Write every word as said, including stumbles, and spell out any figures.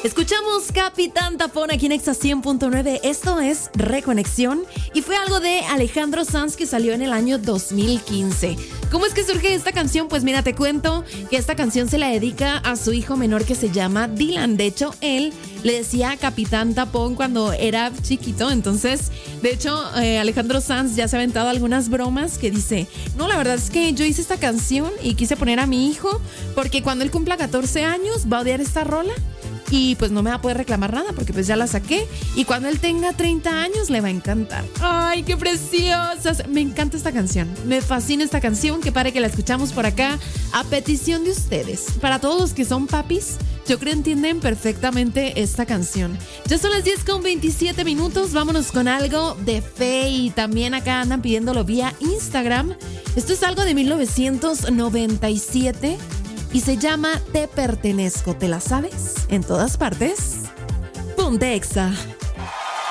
Escuchamos Capitán Tapón aquí en Exa cien punto nueve. Esto es Reconexión y fue algo de Alejandro Sanz que salió en el año dos mil quince. ¿Cómo es que surge esta canción? Pues mira, te cuento que esta canción se la dedica a su hijo menor que se llama Dylan. De hecho, él le decía Capitán Tapón cuando era chiquito. Entonces, de hecho, eh, Alejandro Sanz ya se ha aventado algunas bromas que dice: no, la verdad es que yo hice esta canción y quise poner a mi hijo porque cuando él cumpla catorce años va a odiar esta rola y pues no me va a poder reclamar nada porque pues ya la saqué, y cuando él tenga treinta años le va a encantar. ¡Ay, qué preciosas! Me encanta esta canción, me fascina esta canción, que pare que la escuchamos por acá a petición de ustedes. Para todos los que son papis, yo creo entienden perfectamente esta canción. Ya son las diez con veintisiete minutos, vámonos con algo de Feid. También acá andan pidiéndolo vía Instagram. Esto es algo de mil novecientos noventa y siete y se llama Te Pertenezco. ¿Te la sabes? En todas partes. Ponte Exa.